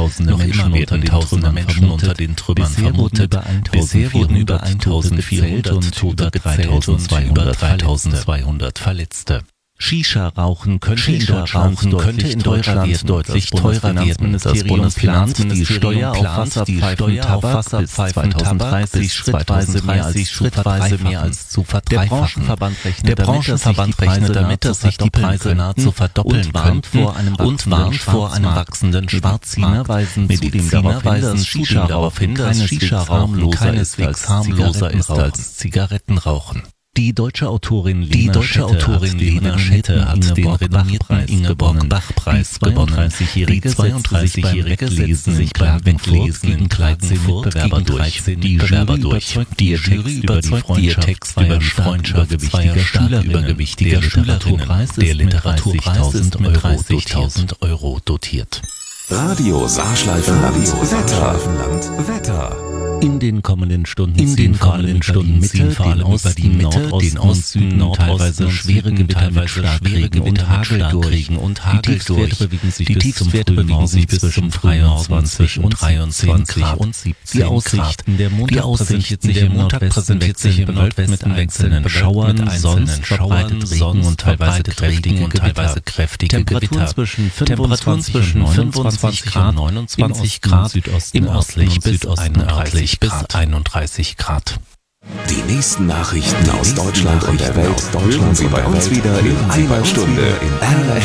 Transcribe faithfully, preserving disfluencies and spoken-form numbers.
Tausende Menschen unter den Tausenden Menschen unter den Trümmern vermutet. Bisher wurden über eintausendvierhundert Tote gezählt und über dreitausendzweihundert Verletzte. Shisha-Rauchen könnte Shisha in Deutschland, könnte in Deutschland deutlich teurer werden. Das Bundesfinanzministerium die Steuer auf Wasserpfeifen, Tabak bis zweitausenddreißig schrittweise mehr als schrittweise mehr als zu verdreifachen. Der Branchenverband rechnet damit, dass sich die Preise nahezu verdoppeln könnten und warnt vor einem wachsenden Schwarzmarkt. Mediziner weisen zudem darauf hin, dass Shisha-Rauchen keineswegs harmloser ist als Zigarettenrauchen. Die deutsche Autorin Lena, die deutsche Autorin Lena Schette hat den renommierten Ingeborg-Bach-Preis gewonnen. Die zweiunddreißigjährige lesen sich beim Weglesen in dreizehn Mitbewerber durch. Die Jury überzeugt die Jury überzeugt die Text über die Freundschaft zweier Schülerübergewichtiger Literaturpreis. Der Literaturpreis ist mit dreißigtausend Euro dotiert. Radio Saarschleifenland Wetter. Wetter. In den kommenden Stunden in den kommenden Stunden Mitte, vor allem über die Mitte, den Ostsüden, teilweise schwere Gewitter mit Starkregen und Hagelregen und Hagel durch. Bewegen sich die Tiefstwerte bewegen sich bis zum dreiundzwanzig und dreiundzwanzig und siebzehn Grad. Der Montag präsentiert sich im Nordwesten mit einzelnen Schauern, sonst verbreitet Regen und teilweise kräftige und teilweise kräftige Gewitter. Temperaturen zwischen fünfundzwanzig und neunundzwanzig Grad, im Osten bis einunddreißig bis einunddreißig Grad. Die nächsten Nachrichten aus Deutschland und der Welt hören Sie bei uns wieder in einer Stunde.